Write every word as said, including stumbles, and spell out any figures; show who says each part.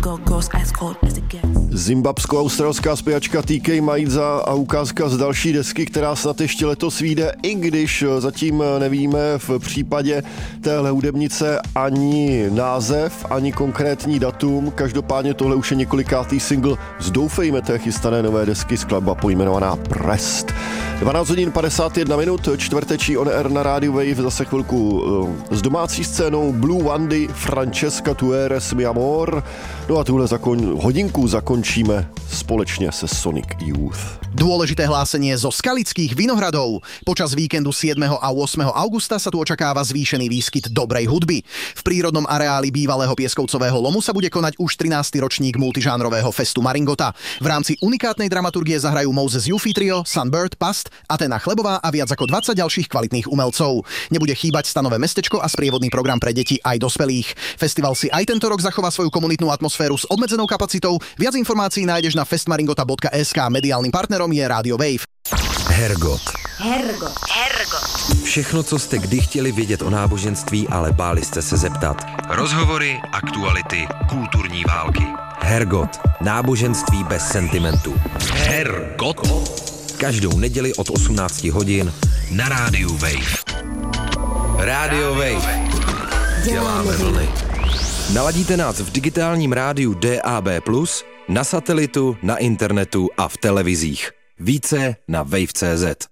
Speaker 1: Zimbabsko-australská zpěvačka T K Maidza a ukázka z další desky, která snad ještě letos vyjde, i když zatím nevíme v případě téhle hudebnice ani název, ani konkrétní datum. Každopádně tohle už je několikátý single z doufejme té chystané nové desky, skladba pojmenovaná Prest. dvanáct hodin padesát jedna minut, čtvrteční on air na rádiu Wave, zase chvilku s domácí scénou Blue Wandy, Francesca Tu eres mi amor. No a tuhle zakon, hodinku zakončíme společne se Sonic Youth.
Speaker 2: Dôležité hlásenie zo Skalických Vinohradov. Počas víkendu siedmeho a ôsmeho augusta sa tu očakáva zvýšený výskyt dobrej hudby. V prírodnom areáli bývalého pieskovcového lomu sa bude konať už trinásty ročník multižánrového festu Maringota. V rámci unikátnej dramaturgie zahrajú Moses Yuffie Trio, Sunbird, Past, Atena Chlebová a viac ako dvadsať ďalších kvalitných umelcov. Nebude chýbať stanové mestečko a sprievodný program pre deti aj dospelých. Festival si aj tento rok zachová svoju komunitnú atmosféru s obmedzenou kapacitou. Viac informácií nájdeš na festmaringota bodka es ká. Mediálnym partnerom je Radio Wave.
Speaker 3: Hergot.
Speaker 4: Hergot. Hergot.
Speaker 3: Všechno, co jste kdy chtěli vědět o náboženství, ale báli jste se zeptat. Rozhovory, aktuality, kulturní války. Hergot. Náboženství bez sentimentu. Hergot. Každou neděli od osmnácti hodin na rádiu Wave. Radio Wave. Děláme vlny. Naladíte nás v digitálním rádiu D A B plus, na satelitu, na internetu a v televizích. Více na wave tečka cé zet.